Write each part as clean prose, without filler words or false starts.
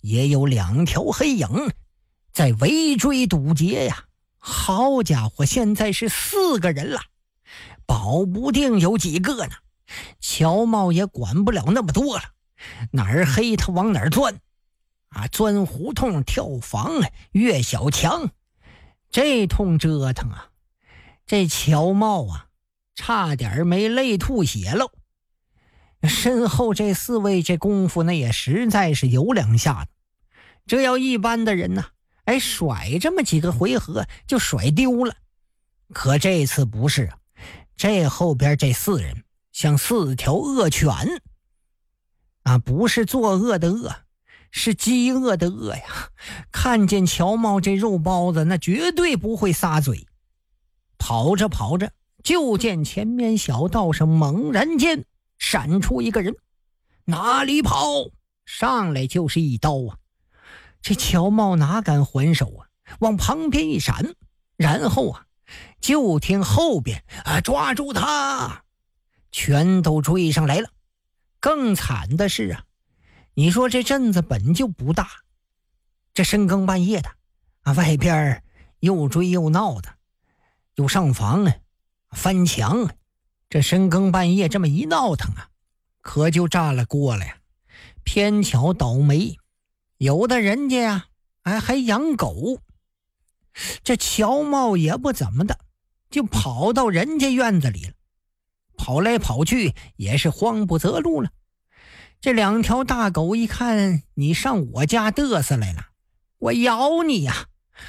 也有2条黑影在围追堵截呀。好家伙，现在是4个人了，保不定有几个呢。乔茂也管不了那么多了，哪儿黑他往哪儿钻钻胡同跳房越小墙，这通折腾啊，这乔茂差点没累吐血喽。身后这4位这功夫也实在是有2下子，这要一般的人甩这么几个回合就甩丢了。可这次不是这后边这4人像4条恶犬不是作恶的恶，是饥饿的饿呀。看见乔茂这肉包子，那绝对不会撒嘴。跑着跑着，就见前面小道上猛然间闪出一个人，哪里跑？上来就是一刀这乔茂哪敢还手往旁边一闪，然后就听后边抓住他，全都追上来了。更惨的是你说这镇子本就不大，这深更半夜的外边又追又闹的，又上房翻墙这深更半夜这么一闹腾可就炸了锅了呀。偏巧倒霉，有的人家还养狗。这乔茂也不怎么的，就跑到人家院子里了，跑来跑去也是慌不择路了。这2条大狗一看你上我家嘚瑟来了，我咬你呀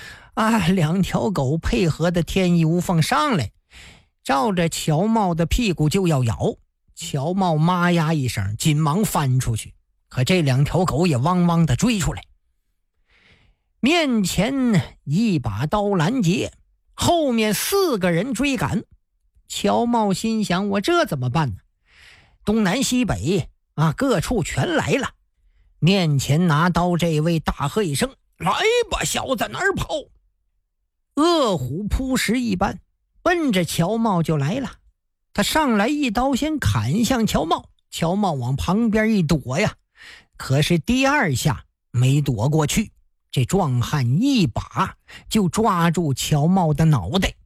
！2条狗配合的天衣无缝，上来照着乔茂的屁股就要咬。乔茂妈呀一声，紧忙翻出去，可这2条狗也汪汪的追出来，面前一把刀拦截，后面4个人追赶。乔茂心想，我这怎么办呢？东南西北各处全来了。面前拿刀这位大喝一声，来吧小子，哪儿跑？饿虎扑食一般奔着乔茂就来了。他上来一刀先砍向乔茂，乔茂往旁边一躲呀，可是第2下没躲过去，这壮汉一把就抓住乔茂的脑袋，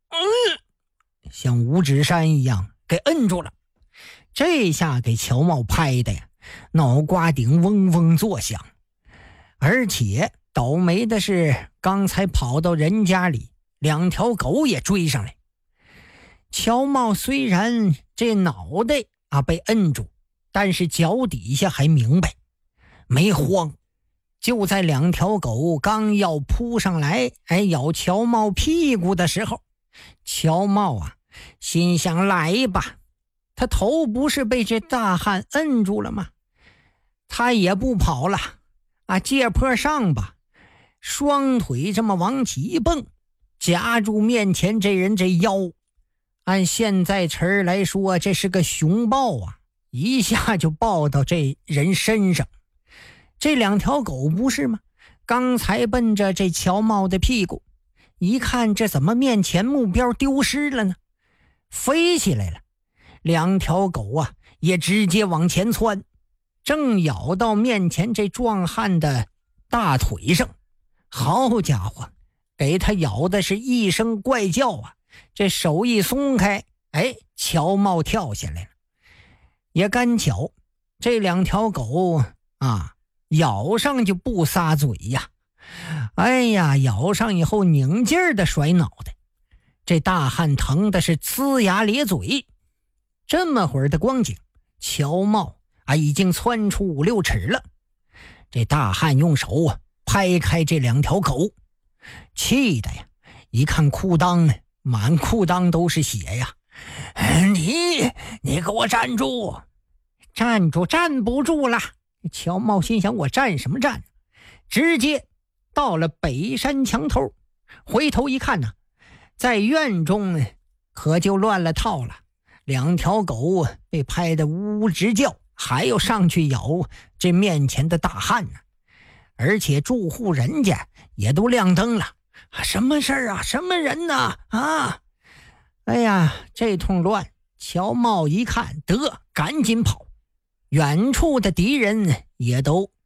像五指山一样给摁住了。这下给乔茂拍的呀，脑瓜顶嗡嗡作响。而且倒霉的是，刚才跑到人家里，2条狗也追上来。乔茂虽然这脑袋被摁住，但是脚底下还明白，没慌。就在2条狗刚要扑上来咬乔茂屁股的时候，乔茂心想，来吧，他头不是被这大汉摁住了吗？他也不跑了借坡上吧，双腿这么往起一蹦，夹住面前这人这腰。按现在词儿来说，这是个熊抱一下就抱到这人身上。这2条狗不是吗？刚才奔着这乔茂的屁股，一看这怎么面前目标丢失了呢？飞起来了。2条狗也直接往前窜，正咬到面前这壮汉的大腿上。好家伙，给他咬的是一声怪叫这手一松开，乔茂跳下来了。也刚巧这2条狗咬上就不撒嘴呀，咬上以后拧劲儿的甩脑袋。这大汉疼的是呲牙咧嘴。这么会儿的光景，乔茂已经窜出5、6尺了。这大汉用手拍开这2条狗，气的呀，一看裤裆满裤裆都是血呀。你给我站住！站不住了。乔茂心想，我站什么站？直接到了北山墙头，回头一看在院中可就乱了套了。2条狗被拍得呜呜直叫，还要上去咬这面前的大汉呢。而且住户人家也都亮灯了，什么事儿什么人呢？这通乱。乔茂一看得赶紧跑，远处的敌人也都